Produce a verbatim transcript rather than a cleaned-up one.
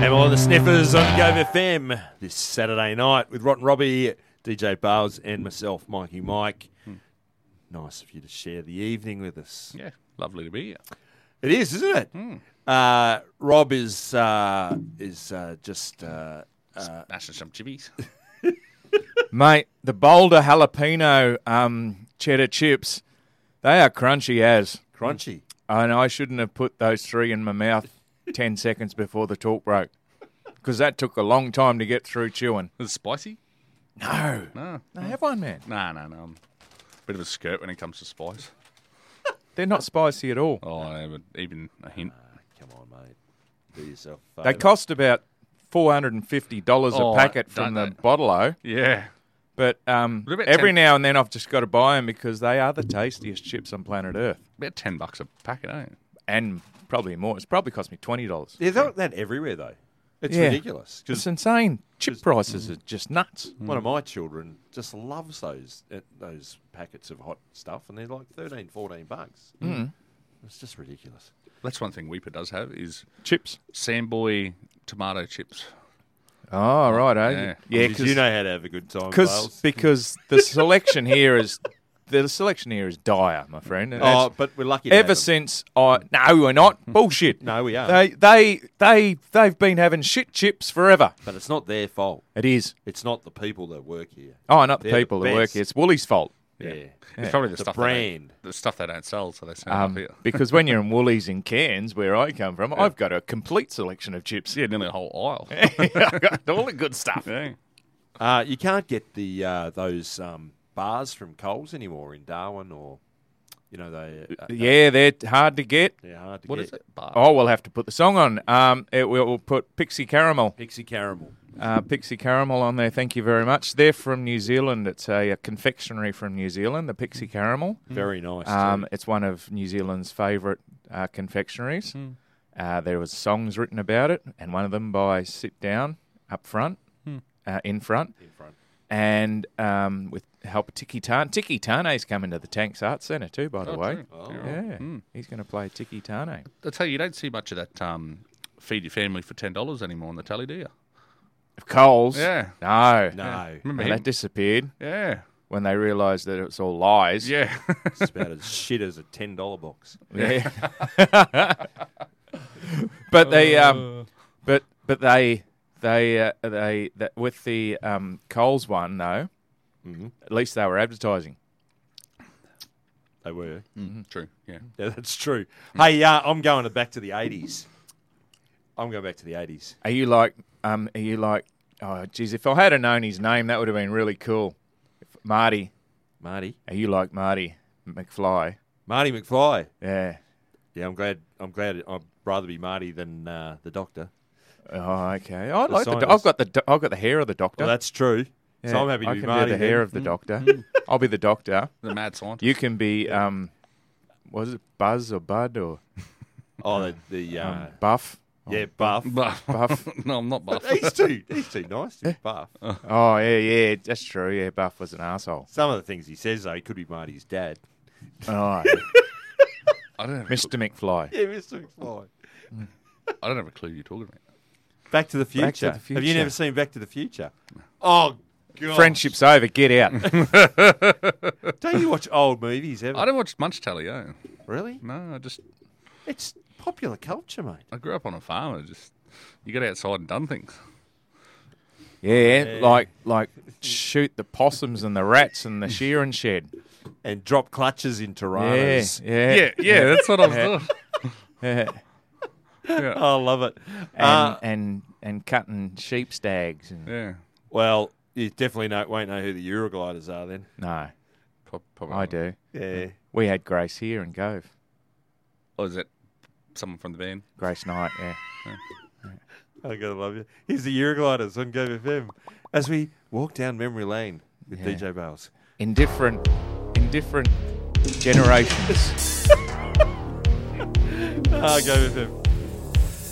And all the sniffers on Gove F M this Saturday night with Rotten Robbie, D J Bales, and myself, Mikey Mike. Hmm. Nice of you to share the evening with us. Yeah, lovely to be here. It is, isn't it? Hmm. Uh, Rob is uh, is uh, just uh, uh, Smashing some chibbies. Mate, the Boulder jalapeno um, cheddar chips, they are crunchy as. crunchy. And I shouldn't have put those three in my mouth ten seconds before the talk broke, because that took a long time to get through chewing. Is it spicy? No. No. No, have one, man. No, no, no. I'm a bit of a skirt when it comes to spice. They're not spicy at all. Oh, I haven't even a hint. Uh, come on, mate. Do yourself a They favour. cost about four hundred fifty dollars Oh, a packet from don't the they? bottle-o. Yeah. But um, What about every ten- now and then I've just got to buy them because they are the tastiest chips on planet Earth. About ten bucks a packet, ain't it? And probably more. It's probably cost me twenty dollars. They're not that everywhere, though. It's Yeah. ridiculous. It's Because insane. Chip prices are just nuts. one of my children just loves those uh, those packets of hot stuff, and they're like thirteen, fourteen bucks. Mm. It's just ridiculous. That's one thing Weeper does have is Chips. Samboy tomato chips. Oh, right, eh? Yeah. Yeah, Because you know how to have a good time, Cause, Bales. because the selection here is the selection here is dire, my friend. And Oh, that's- but we're lucky to have ever them. since I no, we're not bullshit. No, we are. They they they they've been having shit chips forever. But it's not their fault. It is. It's not the people that work here. Oh, not the They're the people that work best. here. It's Woolies' fault. Yeah. It's probably the, The stuff brand. They don't, the stuff they don't sell, so they send it Um, up here. because when you're in Woolies in Cairns, where I come from, I've got a complete selection of chips. Yeah, nearly a whole aisle. I've got all the good stuff. Yeah. Uh, you can't get the uh, those um, bars from Coles anymore in Darwin, or you know they. Uh, Yeah, they're hard to get. they're hard to What get. is it? Bar. Oh, we'll have to put the song on. Um, it, we'll, we'll put Pixie Caramel. Pixie Caramel. Uh, Pixie Caramel on there. Thank you very much. They're from New Zealand. It's a, a confectionery from New Zealand, the Pixie Caramel. Very nice. Um, too. it's one of New Zealand's favourite uh, confectionaries. Hmm. Uh, there was songs written about it, and one of them by Sit Down up front, Hmm. uh, in front, in front. and um, with help of Tiki Tane. Tiki Tane's coming to the Tanks Arts Centre too, by the Oh, way. true. Oh. Yeah, Hmm. he's going to play Tiki Tane. I tell you, you don't see much of that um, feed your family for ten dollars anymore on the telly, do you? Of Coles? Yeah. No. No, Remember No, him? that disappeared Yeah. when they realised that it was all lies. Yeah. it's about as shit as a ten dollar box. Yeah. but they, um, but but they, they, uh, they, that with the um, Coles one though, Mm-hmm. at least they were advertising. They were. Mm, true. Yeah. Yeah, that's true. Hey, uh, I'm going back to the eighties. I'm going back to the eighties. Are you like, um, are you like, oh, geez, if I had known his name, that would have been really cool. If, Marty, Marty. are you like Marty McFly? Marty McFly. Yeah. Yeah, I'm glad. I'm glad. I'd rather be Marty than uh, the Doctor. Oh, okay. I The like the. Do- scientist. I've got the. do- I've got the hair of the Doctor. Well, that's true. Yeah, So I'm happy to I be can Marty. be the hair then. of the Doctor. I'll be the Doctor. The mad scientist. You can be, um, was it Buzz or Bud or Oh, the, the uh, um, Buff? yeah, buff. Buff. Buff. No, I'm not buff. But he's too. He's too nice to be buff. Oh, yeah, yeah, that's true. Yeah, Buff was an asshole. Some of the things he says though, he could be Marty's dad. Oh, I don't have a Mister McFly. Yeah, Mister McFly. clue- I don't have a clue you're talking about. Back to the Future. Back to the Have you Future. never seen Back to the Future? Oh, God. Friendship's over. Get out. Don't you watch old movies ever? I don't watch much telly, eh? Really? No, I just It's popular culture, mate. I grew up on a farm. I just you got outside and done things. Yeah, like like shoot the possums and the rats and the shearing shed. And drop clutches in Yeah, Toronto's. yeah, Yeah, yeah, that's what I was doing. yeah. Yeah. I love it. And, Uh, and and cutting sheep stags. And, Yeah. well, you definitely know, won't know who the Eurogliders are then. No, Pro- Probably. I do. Yeah. We had Grace here in Gove. Or is it someone from the band? Grace Knight, yeah. I gotta love you. Here's the Eurogliders on Go F M as we walk down memory lane with Yeah. D J Bales. In different, in different generations. Ah, Go F M.